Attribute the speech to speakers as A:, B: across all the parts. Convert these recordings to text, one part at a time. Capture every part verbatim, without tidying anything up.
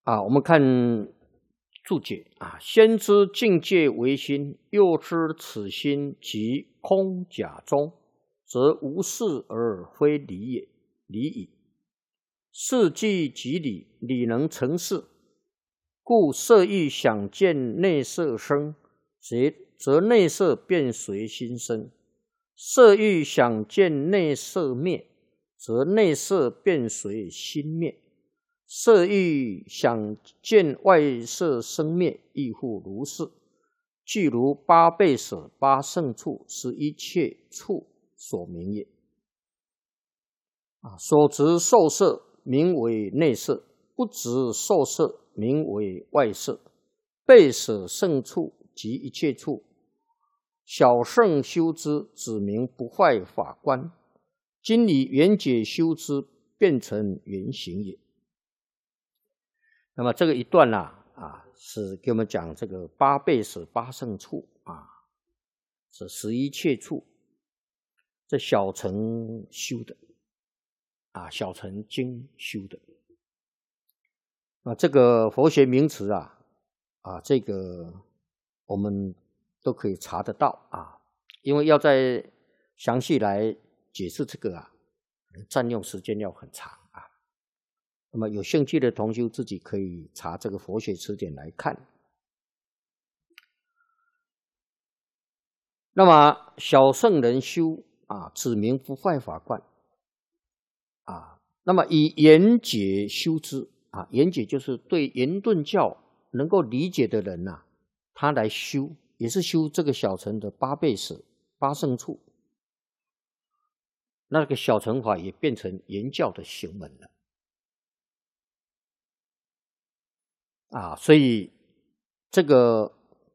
A: 啊，我们看注解啊，先知境界为心，又知此心即空假中，则无事而非理也，理矣。事即即理，理能成事，故色欲想见内色生，则则内色便随心生；色欲想见内色灭，则内色便随心灭。色欲想见外色生灭，亦复如是。具如八倍舍、八胜处，是一切处所名也。啊，所执受色名为内色，不执受色名为外色。倍舍胜处即一切处，小圣修之，指明不坏法观；今以圆解修之，变成圆行也。那么这个一段啊，啊是给我们讲这个八倍舍、八胜处啊，是十一切处，这小乘修的啊，小乘经修的。啊，这个佛学名词啊，啊这个我们都可以查得到啊，因为要再详细来解释这个啊，占用时间要很长。那么有兴趣的同修自己可以查这个佛学词典来看。那么小圣人修啊，指明不坏法观啊。那么以圆解修之啊，圆解就是对圆顿教能够理解的人呐、啊，他来修，也是修这个小乘的八倍舍、八胜处。那个小乘法也变成圆教的行门了。啊，所以这个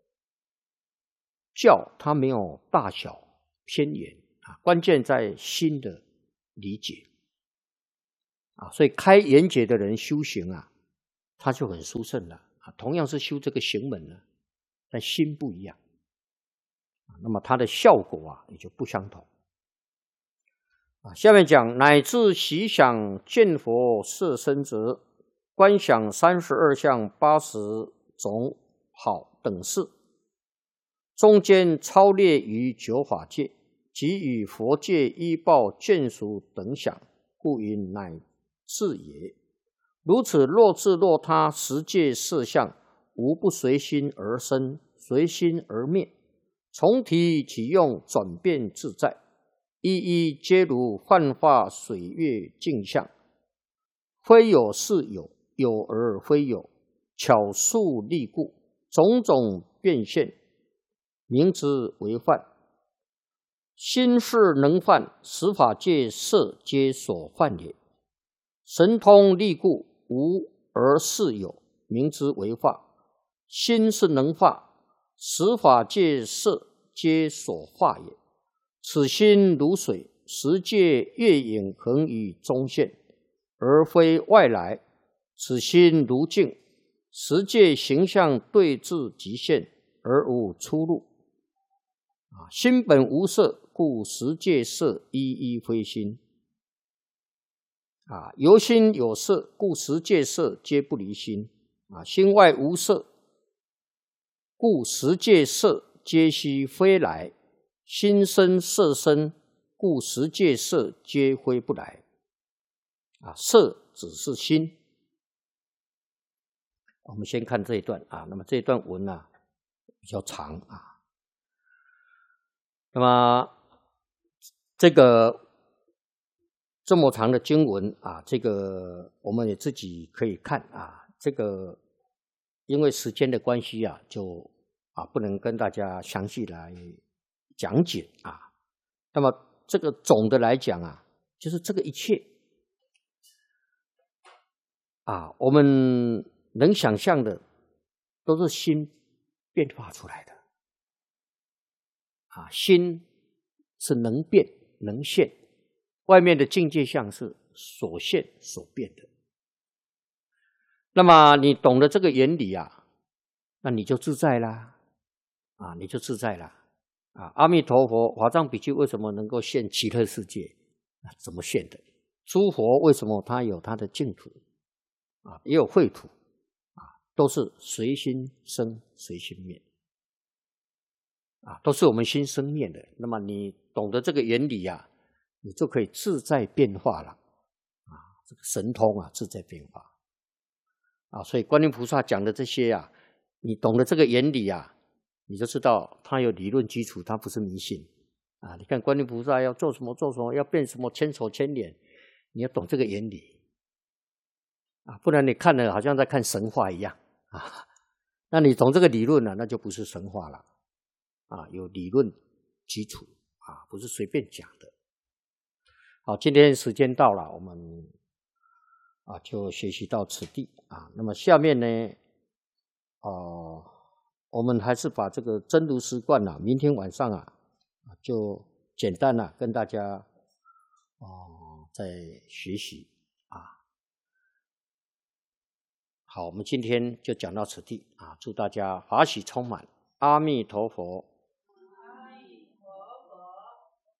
A: 教它没有大小偏远啊，关键在心的理解啊。所以开圆解的人修行啊，他就很殊胜了啊。同样是修这个行门呢，但心不一样啊，那么它的效果啊也就不相同啊。下面讲乃至习想见佛色身者。观想三十二相八十种好等事，中间超列于九法界，即与佛界依报眷属等想，故云乃至也。如此若自若他十界色相，无不随心而生，随心而灭，从体起用，转变自在，一一皆如幻化水月镜像，非有是有。有而非有，巧术利故，种种变现，名之为幻。心事能幻，十法界色皆所幻也。神通利故，无而是有，名之为化。心是能化，十法界色皆所化也。此心如水，十界月影恒于中现，而非外来。此心如镜，十界形象对治极限，而无出路。啊，心本无色，故十界色一一非心。啊，由心有色，故十界色皆不离心。啊，心外无色，故十界色皆悉非来。心生色身，故十界色皆非不来。啊，色只是心。我们先看这一段啊，那么这一段文啊比较长啊，那么这个这么长的经文啊，这个我们也自己可以看啊，这个因为时间的关系啊，就啊不能跟大家详细来讲解啊。那么这个总的来讲啊，就是这个一切啊，我们能想象的都是心变化出来的啊，心是能变能现，外面的境界相是所现所变的。那么你懂得这个原理啊，那你就自在啦啊，你就自在啦啊。阿弥陀佛，华藏比丘为什么能够现极乐世界？啊，怎么现的？诸佛为什么他有他的净土啊，也有秽土？ 都是随心生随心灭啊，都是我们心生灭的。那么你懂得这个原理啊，你就可以自在变化了啊，这个神通啊，自在变化啊。所以观音菩萨讲的这些啊，你懂得这个原理啊，你就知道它有理论基础，它不是迷信啊。你看观音菩萨要做什么做什么，要变什么千手千眼，你要懂这个原理啊，不然你看了好像在看神话一样啊。那你懂这个理论了，那就不是神话了啊，有理论基础啊，不是随便讲的。好，今天时间到了，我们啊就学习到此地啊。那么下面呢，哦、呃，我们还是把这个真如实观啊，明天晚上啊，就简单啊跟大家哦、呃、再学习啊。好，我们今天就讲到此地啊，祝大家法喜充满，阿弥陀佛。